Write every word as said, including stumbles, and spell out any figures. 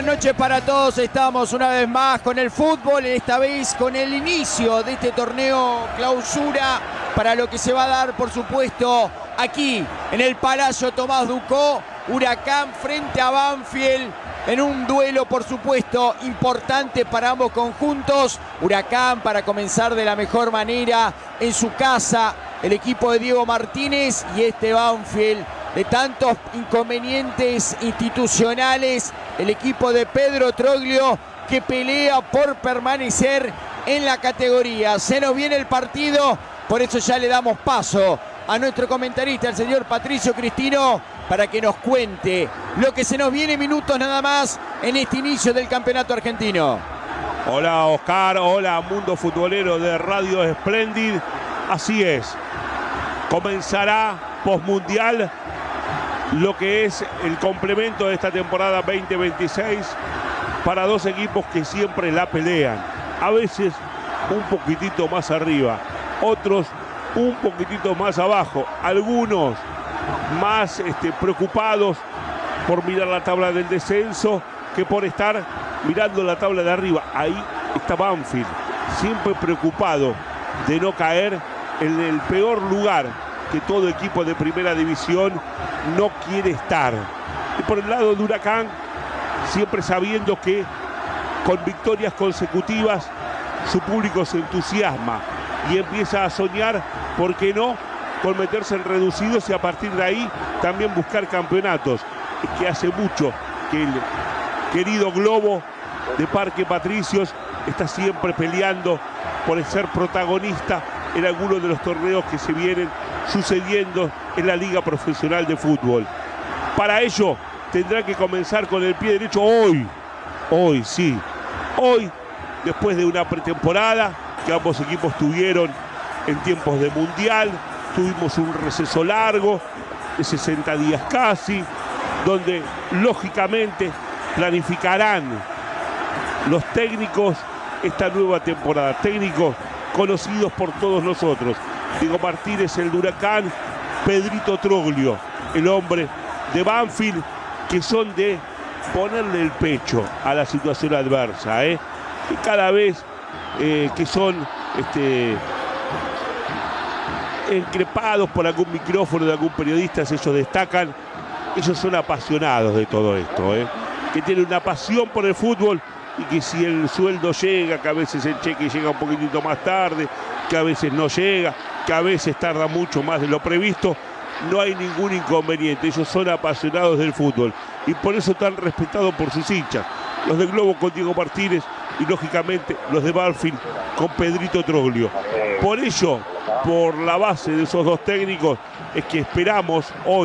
buenas noches para todos. Estamos una vez más con el fútbol, esta vez con el inicio de este torneo clausura para lo que se va a dar, por supuesto, aquí en el Palacio Tomás Ducó. Huracán frente a Banfield en un duelo, por supuesto, importante para ambos conjuntos. Huracán para comenzar de la mejor manera en su casa, el equipo de Diego Martínez, y este Banfield de tantos inconvenientes institucionales, el equipo de Pedro Troglio, que pelea por permanecer en la categoría. Se nos viene el partido, por eso ya le damos paso a nuestro comentarista, el señor Patricio Cristino, para que nos cuente lo que se nos viene, minutos nada más en este inicio del campeonato argentino. Hola Oscar, hola mundo futbolero de Radio Splendid. Así es, comenzará posmundial lo que es el complemento de esta temporada veinte veintiséis para dos equipos que siempre la pelean. A veces un poquitito más arriba, otros un poquitito más abajo, algunos más este, preocupados por mirar la tabla del descenso que por estar mirando la tabla de arriba. Ahí está Banfield, siempre preocupado de no caer en el peor lugar que todo equipo de primera división no quiere estar. Y por el lado de Huracán, siempre sabiendo que con victorias consecutivas su público se entusiasma y empieza a soñar, ¿por qué no?, con meterse en reducidos y a partir de ahí también buscar campeonatos. Es que hace mucho que el querido Globo de Parque Patricios está siempre peleando por ser protagonista en algunos de los torneos que se vienen sucediendo en la Liga Profesional de Fútbol. Para ello tendrá que comenzar con el pie derecho hoy, hoy sí, hoy, después de una pretemporada que ambos equipos tuvieron en tiempos de Mundial. Tuvimos un receso largo de sesenta días casi, donde lógicamente planificarán los técnicos esta nueva temporada, técnicos conocidos por todos nosotros. Diego Martínez, el de Huracán, Pedrito Troglio, el hombre de Banfield, que son de ponerle el pecho a la situación adversa, ¿eh? Y cada vez eh, que son este, increpados por algún micrófono de algún periodista, ellos destacan, ellos son apasionados de todo esto, ¿eh? Que tienen una pasión por el fútbol y que si el sueldo llega, que a veces el cheque llega un poquitito más tarde, que a veces no llega, que a veces tarda mucho más de lo previsto, no hay ningún inconveniente. Ellos son apasionados del fútbol y por eso están respetados por sus hinchas. Los de Globo con Diego Martínez y lógicamente los de Banfield con Pedrito Troglio. Por ello, por la base de esos dos técnicos, es que esperamos hoy